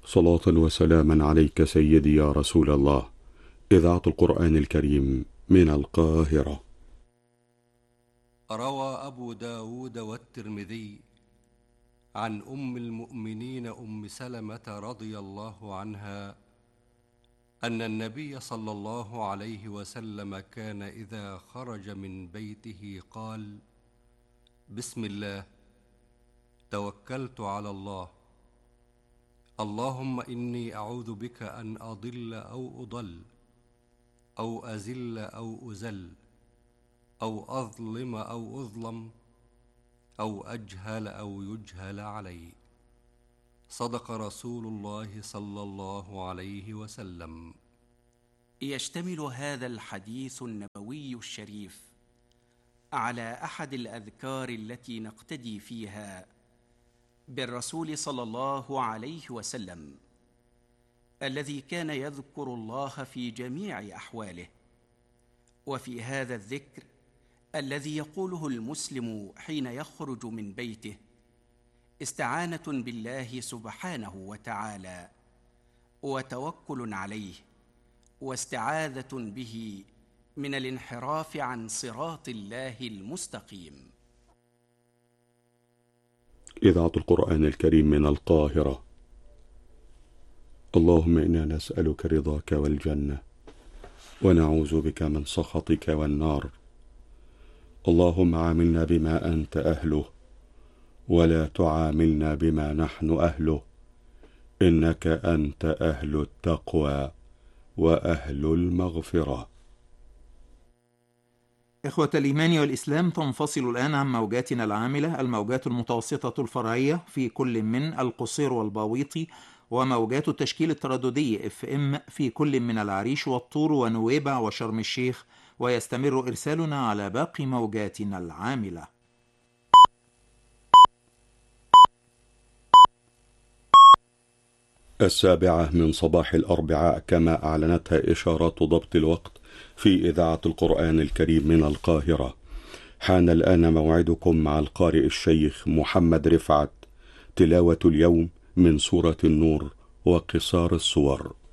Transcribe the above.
صلاة وسلاما عليك سيدي يا رسول الله. إذاعة القرآن الكريم من القاهرة. روى أبو داود والترمذي عن أم المؤمنين أم سلمة رضي الله عنها أن النبي صلى الله عليه وسلم كان إذا خرج من بيته قال: بسم الله، توكلت على الله، اللهم إني أعوذ بك أن أضل أو أضل أو أزل أو أزل أو أظلم أو أظلم أو أجهل أو يجهل علي. صدق رسول الله صلى الله عليه وسلم. يشتمل هذا الحديث النبوي الشريف على أحد الأذكار التي نقتدي فيها بالرسول صلى الله عليه وسلم، الذي كان يذكر الله في جميع أحواله. وفي هذا الذكر الذي يقوله المسلم حين يخرج من بيته استعانة بالله سبحانه وتعالى، وتوكل عليه، واستعاذة به من الانحراف عن صراط الله المستقيم. إذاعة القرآن الكريم من القاهرة. اللهم إنا نسألك رضاك والجنة، ونعوذ بك من سخطك والنار. اللهم عاملنا بما أنت أهله، ولا تعاملنا بما نحن أهله، إنك أنت أهل التقوى وأهل المغفرة. إخوة الإيمان والإسلام، تنفصل الآن عن موجاتنا العاملة الموجات المتوسطة الفرعية في كل من القصير والباويطي، وموجات التشكيل الترددي FM في كل من العريش والطور ونويبع وشرم الشيخ، ويستمر إرسالنا على باقي موجاتنا العاملة. السابعة من صباح الأربعاء، كما أعلنتها إشارات ضبط الوقت في إذاعة القرآن الكريم من القاهرة. حان الآن موعدكم مع القارئ الشيخ محمد رفعت، تلاوة اليوم من سورة النور وقصار الصور.